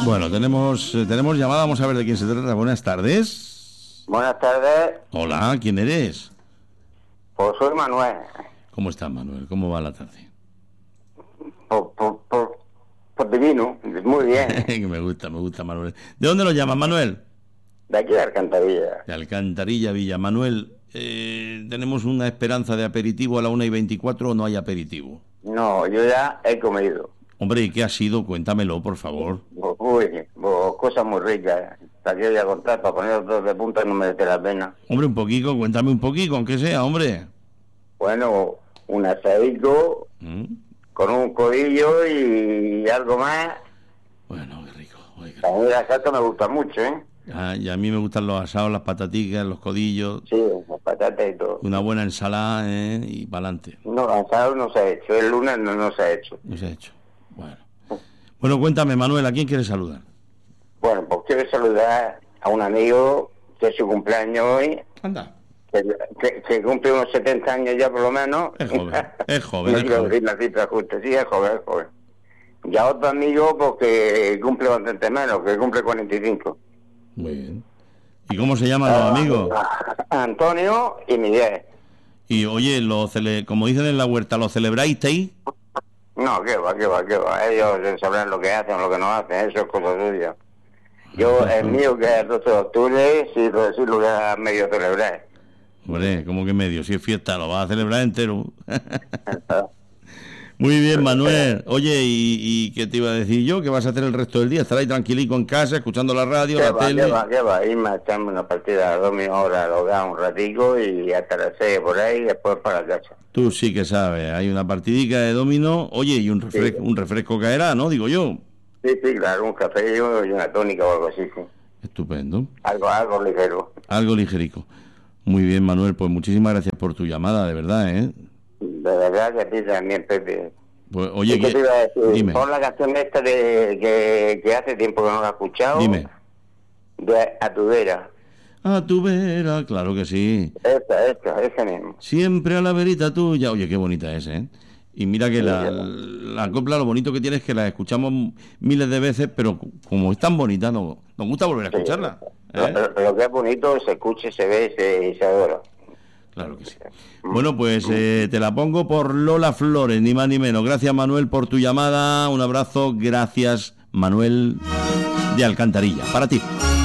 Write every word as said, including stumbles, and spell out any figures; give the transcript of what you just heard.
Bueno, tenemos, eh, tenemos llamada, vamos a ver de quién se trata. Buenas tardes. Buenas tardes. Hola, ¿quién eres? Pues soy Manuel. ¿Cómo estás, Manuel? ¿Cómo va la tarde? Pues, pues, pues, pues divino, muy bien. me gusta, me gusta, Manuel. ¿De dónde lo llamas, Manuel? De aquí de Alcantarilla. De Alcantarilla, Villa. Manuel, eh, ¿tenemos una esperanza de aperitivo a la una y veinticuatro o no hay aperitivo? No, yo ya he comido. Hombre, ¿y qué ha sido? Cuéntamelo, por favor. Pues, uy, pues, cosas muy ricas. Para que voy a contar, para poner dos de punta no merece la pena. Hombre, un poquito, cuéntame un poquito, aunque sea, hombre. Bueno, un asadico ¿Mm? con un codillo y algo más. Bueno, qué rico. Oye, qué A rico. mí la salsa me gusta mucho, ¿eh? Ah, y a mí me gustan los asados, las pataticas, los codillos, Sí, las patatas y todo. una buena ensalada, ¿eh? Y para adelante. No, asado no se ha hecho. El lunes no, no se ha hecho. No se ha hecho. Bueno. Bueno, cuéntame, Manuel, ¿a quién quieres saludar? Bueno, pues quiero saludar a un amigo que es su cumpleaños hoy, Anda. que, que, que cumple unos setenta años ya por lo menos. Es joven, es joven, No es quiero joven. decir la cifra justa, sí, es joven, es joven. Y a otro amigo, pues que cumple bastante menos, que cumple cuarenta y cinco. Muy bien. ¿Y cómo se llaman los amigos? Antonio y Miguel. Y oye, lo cele- como dicen en la huerta, ¿lo celebráis? No, qué va, qué va, qué va. Ellos sabrán lo que hacen o lo que no hacen, eso es cosa suya. Yo, el mío, que es el doce de octubre, sí, lo sí lo voy a medio celebrar. Hombre, ¿cómo que medio? Si es fiesta, lo vas a celebrar entero. Muy bien, Manuel. Oye, ¿y, ¿y qué te iba a decir yo? ¿Qué vas a hacer el resto del día? ¿Estar ahí tranquilico en casa, escuchando la radio, ¿Qué la va, tele? qué va, qué va? Irme a echarme una partida a dos horas al hogar un ratico y hasta las seis por ahí y después para casa. Tú sí que sabes. Hay una partidica de dominó. Oye, y un refresco, Sí. un refresco caerá, ¿no? Digo yo. Sí, sí, claro, un café y una tónica o algo así, sí. Estupendo. Algo, algo ligero. Algo ligerico. Muy bien, Manuel. Pues muchísimas gracias por tu llamada, de verdad, ¿eh? De verdad que a ti también, Pepe. Pues, oye, ¿Y qué que- te iba a decir? dime, Pon la canción esta de, que, que hace tiempo que no la he escuchado. dime. De A tu vera. A tu vera, claro que sí. Esta, esta, esa mismo. Siempre a la verita tuya. Oye, qué bonita es, ¿eh? Y mira que la, la copla, lo bonito que tiene es que la escuchamos miles de veces, pero como es tan bonita, no, nos gusta volver a escucharla. Pero, ¿eh? pero, pero que es bonito, se escucha, se ve se, y se adora. Claro que sí. Bueno, pues eh, te la pongo por Lola Flores, ni más ni menos. Gracias, Manuel, por tu llamada. Un abrazo. Gracias, Manuel de Alcantarilla. Para ti.